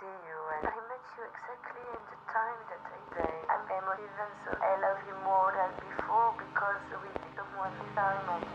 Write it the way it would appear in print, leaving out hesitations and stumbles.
see you, and I met you exactly in the time that I say I'm emotive, and so I love you more than before because we did one time.